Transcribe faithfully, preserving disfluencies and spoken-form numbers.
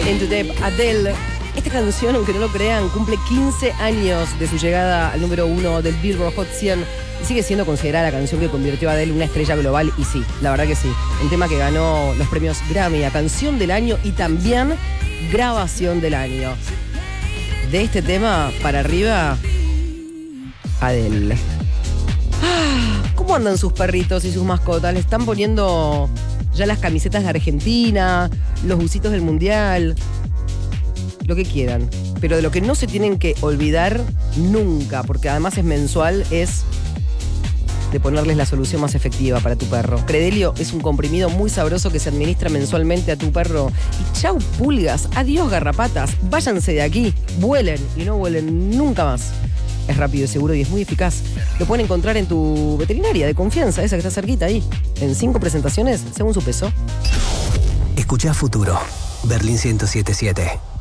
Into Deep, Adele. Esta canción, aunque no lo crean, cumple quince años de su llegada al número uno del Billboard Hot cien y sigue siendo considerada la canción que convirtió a Adele en una estrella global. Y sí, la verdad que sí. Un tema que ganó los premios Grammy a Canción del Año y también Grabación del Año. De este tema para arriba, Adele. Ah, ¿cómo andan sus perritos y sus mascotas? Le están poniendo ya las camisetas de Argentina, los busitos del Mundial, lo que quieran. Pero de lo que no se tienen que olvidar nunca, porque además es mensual, es de ponerles la solución más efectiva para tu perro. Credelio es un comprimido muy sabroso que se administra mensualmente a tu perro. Y chau pulgas, adiós garrapatas, váyanse de aquí, vuelen y no vuelen nunca más. Es rápido y seguro y es muy eficaz. Lo pueden encontrar en tu veterinaria de confianza, esa que está cerquita ahí, en cinco presentaciones según su peso. Escuchá Futuro, Berlín ciento siete punto siete.